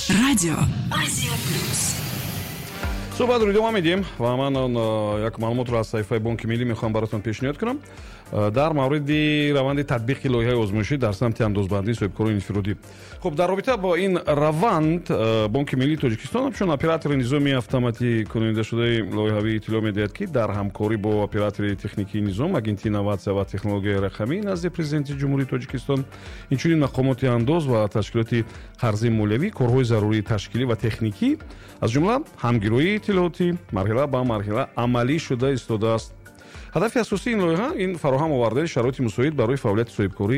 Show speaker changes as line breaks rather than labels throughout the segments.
Радио Азия Плюс.
Суҳбатро идома медиҳем ва ман як маълумотро аз саҳифаи Бонки Миллӣ мехоҳам баротон пешниҳод кунам дар мавриди раванди татбиқи лоиҳаи озмоишӣ дар самти андозбандии соҳибкории инфиродӣ. Хуб, дар робита бо ин раванд Бонки Миллии Тоҷикистон ҳамчун оператори низоми автоматӣ кунидашудаи лоиҳавӣ иттилоъ медиҳад ки дар ҳамкорӣ бо оператори техникии низом агентии инноватсия ва технологияи рақамӣ назди президенти ҷумҳурии Тоҷикистон инчунин мақомоти андоз ва ташкилоти қарзи молиявӣ корҳои зарурии ташкилӣ ва техникӣ аз ҷумла ҳамгироии иттилооти марҳила ба марҳила амалӣ шуда истодааст. ҳадафи асосии ин лоиҳа ин фароҳам овардани шароити мусоид барои фаъолияти соҳибкорӣ,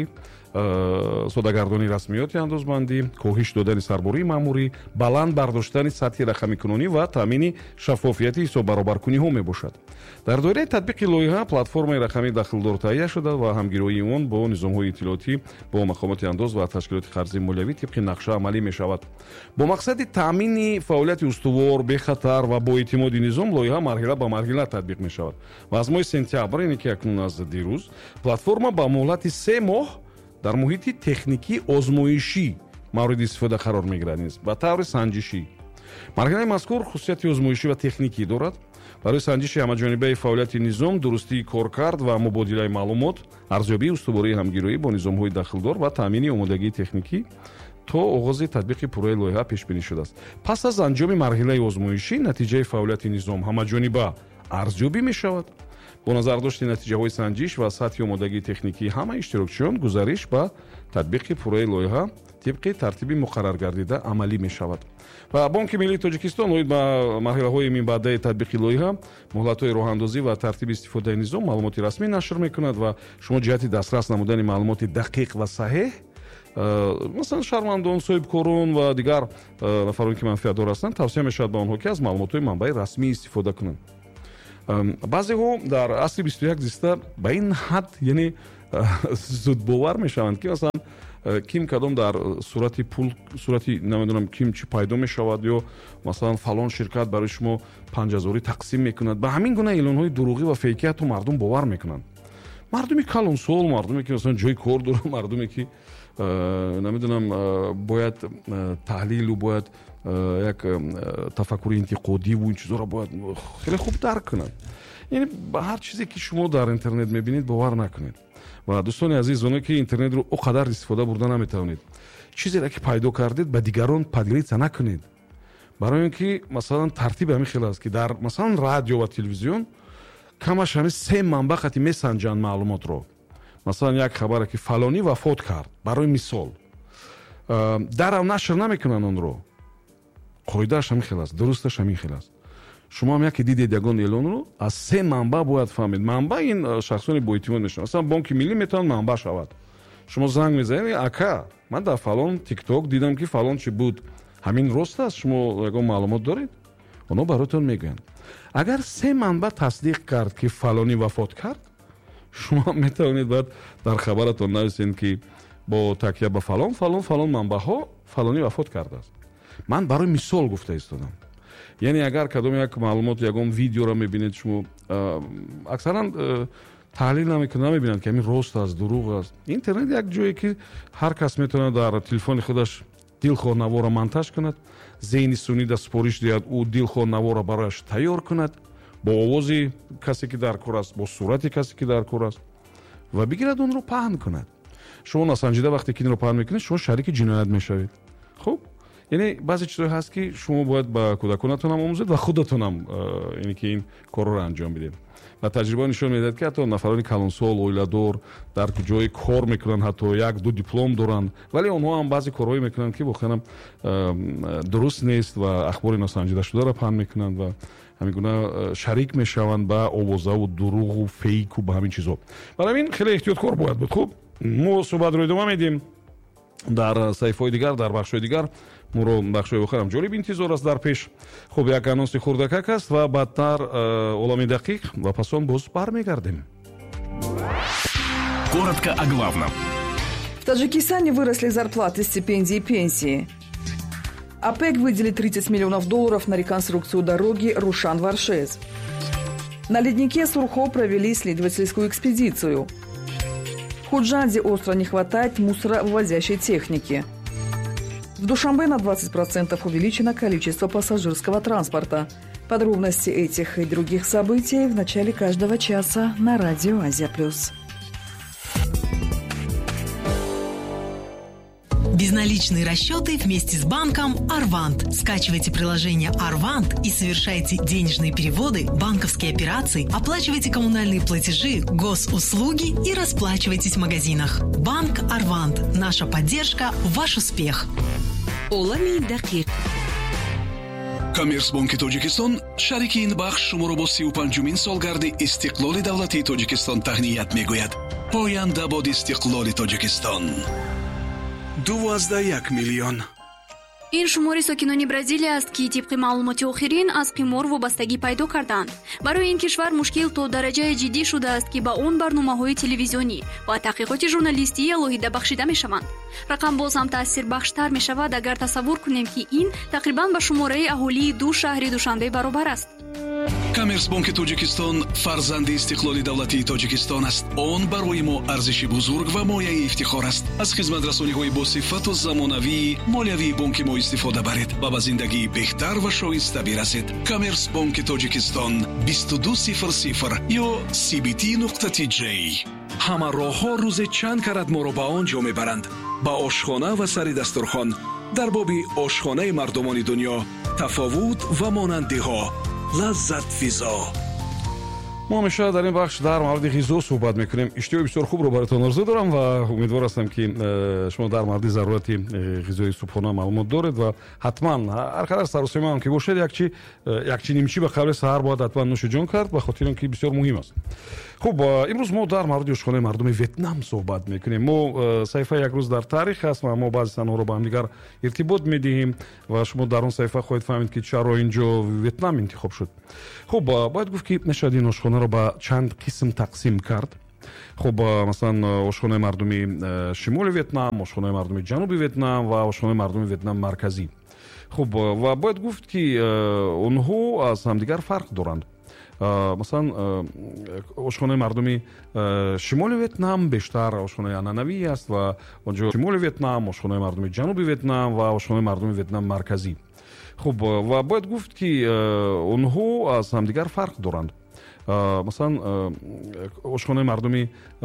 содагардонии расмиёти андозбандӣ, коҳиш додани сарбории маъмурӣ, баланд бардоштани сатҳи рақамикунонӣ ва таъмини шаффофияти ҳисоббаробаркуниҳо мебошад. дар доираи татбиқи лоиҳа платформаи рақамӣ дахлдор таҳия шуда ва ҳамгироии он бо низомҳои иттилоотӣ бо мақомоти андоз ва ташкилоти қарзи молиявӣ тибқи нақша амалӣ мешавад. бо мақсади таъмини фаъолияти устувор, бехатар ва боэътимоди низом лоиҳа марҳила ба марҳила татбиқ мешавад ва аз моҳи сентябр, яъне ки акнун аз дирӯз, платформа ба муҳлати 3 моҳ дар муҳити техникӣ озмоишӣ мавриди истифода қарор мегирад ба таври санҷишӣ. марҳилаи мазкур хусусияти озмоишӣ ва техникӣ дорад. барои санҷиши ҳамаҷонибаи фаъолияти низом, дурустии коркард ва мубодилаи маълумот, арзёбии устувории ҳамгироӣ бо низомҳои дахлдор ва таъмини омодагии техникӣ то оғози татбиқи пурраи лоиҳа пешбинӣ шудааст. пас аз анҷоми марҳилаи озмоишӣ натиҷаи фаъолияти низом ҳамаҷониба арзёбӣ мешавад. бо назардошти натиҷаҳои санҷиш ва сатҳи омодагии техникии ҳама иштирокчиён гузариш ба татбиқи пурраи лоиҳа тибқи тартиби муқаррар гардида амалӣ мешавад. ва Бонки Миллии Тоҷикистон оид ба марҳилаҳои минбаъдаи татбиқи лоиҳа, муҳлатҳои роҳандозӣ ва тартиби истифодаи низом маълумоти расмӣ нашр мекунад ва шумо ҷиҳати дастрас намудани маълумоти дақиқ ва саҳеҳ, масалан шаҳрвандон, соҳибкорон ва дигар нафароне ки манфиатдор ҳастанд, тавсия мешавад ба онҳо ки аз маълумотҳои манбаи расмӣ истифода кунанд. баъзеҳо дар асри 21 зиста ба ин ҳад яъне зудбовар мешаванд ки масалан ким кадом дар сурати пул, сурати намедонам ким чӣ пайдо мешавад ё масалан фалон ширкат барои шумо 5000 тақсим мекунад. ба ҳамин гуна эълонҳои дурӯғӣ ва фейкӣ ҳатто мардум бовар мекунанд. мардуми калонсол, мардуме ки масалан ҷои кор дорад, мардуме ки намедонам бояд таҳлилу бояд як тафаккури интиқодиву ин чизоро бояд хеле хуб дарк кунад. яъне ба ҳар чизе ки шумо дар интернет мебинед бовар накунед. ва дӯстони азиз, оне ки интернетро о қадар истифода бурда наметавонед, чизеро ки пайдо кардед ба дигарон поделиться накунед. барои он ки масалан тартиби ҳамин хел аст ки дар масалан радио ва телевизион камаш ҳами 3 манбаъ хати месанҷанд маълумотро. масалан як хабаре ки фалонӣ вафот кард, барои мисол дарав нашр намекунанд онро. қоидааш ҳамин хел аст, дурусташ ҳамин хел аст. шумо ҳам яке дидед ягон эълонро аз 3 манбаъ бояд фаҳмед. манбаъ ин шахсони боэътимод мешаванд. масалан Бонки Миллӣ метавонад манбаъ шавад. шумо занг мезанед: ака, ман дар фалон тикток дидам ки фалон чи буд, ҳамин рост аст, шумо ягон маълумот доред? онҳо баротон мегӯянд. агар 3 манбаъ тасдиқ кард ки фалонӣ вафот кард, шумо метавонед баъд дар хабаратон нависед ки бо такя ба фалон манбаъҳо фалонӣ вафот кардааст. ман барои мисол гуфта истодам. яъне агар кадом як маълумот, ягон видеоро мебинед, шумо аксаран таҳлил намебинанд ки ҳамин рост аст, дурӯғ аст. интернет як ҷое ки ҳар кас метавонад дар телефони худаш дилхоҳ наворро монтаж кунад, зеҳни суннида супориш диҳад, ӯ дилхоҳ наворро барояш тайёр кунад бо овози касе ки дар кор аст, бо сурати касе ки дар кор аст ва бигирад онро паҳн кунад. шумо насанҷида вақте ки инро паҳн мекунед, шумо шарики ҷиноят мешавед. хуб, яъне баъзе чизҳое ҳаст ки шумо бояд ба кӯдаконатонам омӯзед ва худатонам яъне ки ин корро анҷом бидед. ва таҷриба нишон медиҳад ки ҳатто нафарони калонсол, оиладор дар ҷои кор мекунанд, ҳатто 1-2 диплом доранд, вале онҳо ҳам баъзе корҳое мекунанд ки воқеан дуруст нест ва ахбори носанҷидашударо паҳн мекунанд ва ҳамин гуна шарик мешаванд ба овозаву дурӯғу фейку ба ҳамин чизҳо. барои ҳамин хеле эҳтиёткор бояд буд. хуб, мо суҳбатро идома медиҳем дар саҳифаҳои дигар, дар бахшҳои дигар. моро бахшҳои охирам ҷолиб интизор аст дар пеш. хуб, як анонси хурдакак аст ва баъдтар олами дақиқ ва пасон боз бармегардем.
Коротко о главном.
В Таджикистане выросли зарплаты, стипендии и пенсии. ОПЕК выделит $30 миллионов на реконструкцию дороги Рушан-Варшез. На леднике Сурхо провели исследовательскую экспедицию. В Худжанде остро не хватает мусоровывозящей техники. В Душанбе на 20% увеличено количество пассажирского транспорта. Подробности этих и других событий в начале каждого часа на радио Азия+.
Безналичные расчеты вместе с банком Арвант. Скачивайте приложение Арвант и совершайте денежные переводы, банковские операции, оплачивайте коммунальные платежи, госуслуги и расплачивайтесь в магазинах. Банк Арвант. Наша поддержка – ваш успех.
олами дақиқ.
Коммерсбанки Тоҷикистон шарики ин бахш шуморо бо 35-умин солгарди истиқлоли давлатии Тоҷикистон таҳният мегӯяд. Поянда бод истиқлоли Тоҷикистон. 12 миллион.
ин шумори сокинони Бразилия аст ки тибқи маълумоти охирин аз қимор вобастагӣ пайдо карданд. Барои ин кишвар мушкил то дараҷае ҷиддӣ шудааст ки ба он барномаҳои телевизионӣ ва таҳқиқоти журналистӣ алоҳида бахшида мешаванд. рақам боз ҳам таъсирбахштар мешавад агар тасаввур кунем ки ин тақрибан ба шумораи аҳолии ду шаҳри Душанбе баробар аст.
Коммерсбанки Тоҷикистон фарзанди истиқлоли давлатии Тоҷикистон аст. Он барои мо арзиши бузург ва мояи ифтихор аст. аз хизматрасониҳои босифату замонавии молиявии бонки мо истифода баред ва ба зиндагии беҳтар ва шоиста бирасед. Коммерсбанки Тоҷикистон 2200 ё cbt.tj. ҳама роҳҳо рӯзе чанд карат моро ба он ҷо мебаранд. ба ошхона ва сари дастурхон. дар боби ошхонаи мардумони дунё тафовут ва монандиҳо. лаззат физо.
мо ҳамеша дар ин бахш дар мавриди ғизо суҳбат мекунем. иштиҳои бисёр хубро баратон орзу дорам ва умедвор ҳастам ки шумо дар мавриди зарурати ғизои субҳона маълумот доред ва ҳатман ҳар қадар саросима ҳам ки бошед якчи нимчи ба қабли саҳар бояд ҳатман нӯши ҷон кард ба хотири он ки бисёр муҳим аст. хуб, имрӯз мо дар мавриди ошхонаи мардуми Ветнам суҳбат мекунем. мо саҳифаи як рӯз дар таърих аст ва мо баъзи санаҳоро ба ҳамдигар иртибот медиҳем ва шумо дар он саҳифа хоҳед фаҳмид ки чаро ин ҷо Ветнам интихоб шуд. хуб, бояд гуфт ки мешавад ин ошхонаро ба чанд қисм тақсим кард. хуб, масалан ошхонаи мардуми шимоли Ветнам, ошхонаи мардуми ҷануби Ветнам ва ошхонаи мардуми Ветнам марказӣ. хуб, ва бояд гуфт ки онҳо аз ҳамдигар фарқ доранд. масалан ошхонаи мардуми шимоли Ветнам бештар ошхонаи анъанавӣ аст ва онҷо шимоли Ветнам, ошхонаи мардуми ҷануби Ветнам ва ошхонаи мардуми Ветнам марказӣ. хуб, ва бояд гуфт ки онҳо аз ҳамдигар фарқ доранд. масалан ошхонаи мардуми